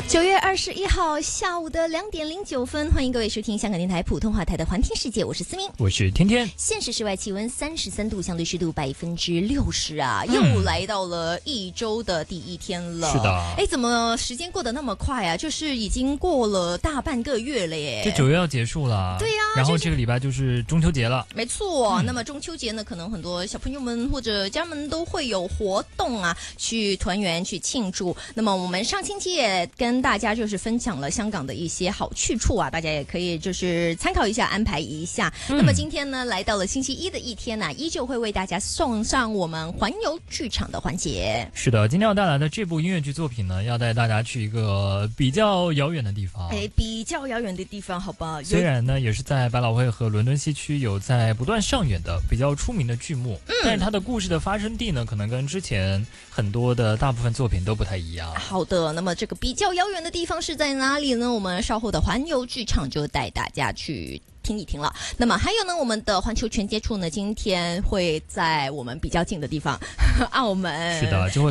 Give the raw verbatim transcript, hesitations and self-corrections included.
九月二十一号下午的两点零九分，欢迎各位收听香港电台普通话台的环听世界，我是思明， 我是天天。 现时室外气温三十三度，相对湿度百分之六十啊、嗯，又来到了一周的第一天了。 是的， 哎，怎么时间过得那么快啊？就是已经过了大半个月了耶。 这九月要结束了， 对呀、啊， 然后这个礼拜就是中秋节了。 没错、 嗯， 那么中秋节呢，可能很多小朋友们或者家人们都会有活动啊，去团圆去庆祝。那么我们上星期也跟大家就是分享了香港的一些好去处啊，大家也可以就是参考一下，安排一下。嗯、那么今天呢，来到了星期一的一天呢、啊，依旧会为大家送上我们环游剧场的环节。 是的，今天要带来的这部音乐剧作品呢，要带大家去一个比较遥远的地方。 哎，比较遥远的地方，好吧。 虽然呢，也是在百老汇和伦敦西区有在不断上演的比较出名的剧目，嗯、但是它的故事的发生地呢，可能跟之前很多的大部分作品都不太一样。 好的，那么这个比较遥远的地方是在哪里呢？我们稍后的环游剧场就带大家去听一听了。那么还有呢，我们的环球全接触呢，今天会在我们比较近的地方，澳门。 是的，就会